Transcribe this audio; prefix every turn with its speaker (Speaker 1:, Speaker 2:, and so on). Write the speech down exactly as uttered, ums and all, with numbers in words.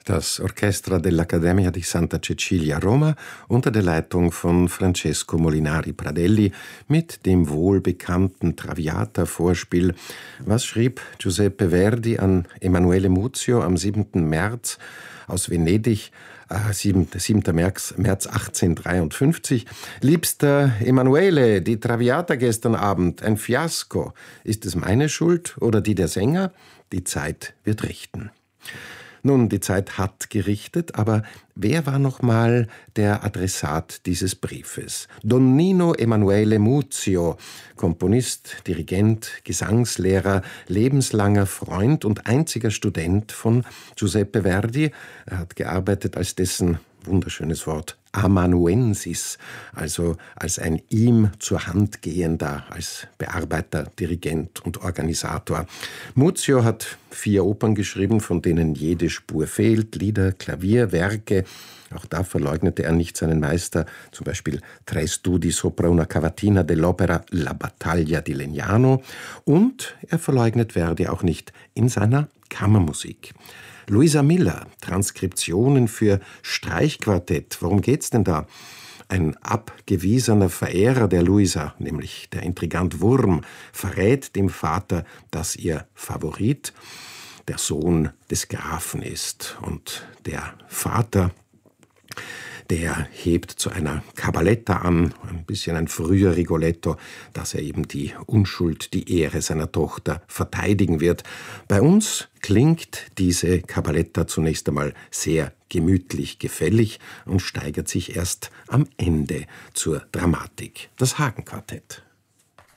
Speaker 1: Das Orchestra dell'Accademia di Santa Cecilia Roma unter der Leitung von Francesco Molinari Pradelli mit dem wohlbekannten Traviata-Vorspiel. Was schrieb Giuseppe Verdi an Emanuele Muzio am siebten März aus Venedig, äh, siebten März, März achtzehnhundertdreiundfünfzig. Liebster Emanuele, die Traviata gestern Abend, ein Fiasko. Ist es meine Schuld oder die der Sänger? Die Zeit wird richten. Nun, die Zeit hat gerichtet, aber wer war nochmal der Adressat dieses Briefes? Don Nino Emanuele Muzio, Komponist, Dirigent, Gesangslehrer, lebenslanger Freund und einziger Student von Giuseppe Verdi. Er hat gearbeitet als dessen, wunderschönes Wort, Amanuensis, also als ein ihm zur Hand gehender, als Bearbeiter, Dirigent und Organisator. Muzio hat vier Opern geschrieben, von denen jede Spur fehlt, Lieder, Klavierwerke. Auch da verleugnete er nicht seinen Meister, zum Beispiel Tre studi sopra una cavatina dell'opera La battaglia di Legnano. Und er verleugnet Verdi auch nicht in seiner Kammermusik. Luisa Miller, Transkriptionen für Streichquartett. Worum geht's denn da? Ein abgewiesener Verehrer der Luisa, nämlich der Intrigant Wurm, verrät dem Vater, dass ihr Favorit der Sohn des Grafen ist. Und der Vater, der hebt zu einer Cabaletta an, ein bisschen ein früher Rigoletto, dass er eben die Unschuld, die Ehre seiner Tochter verteidigen wird. Bei uns klingt diese Cabaletta zunächst einmal sehr gemütlich, gefällig und steigert sich erst am Ende zur Dramatik. Das Hagen-Quartett.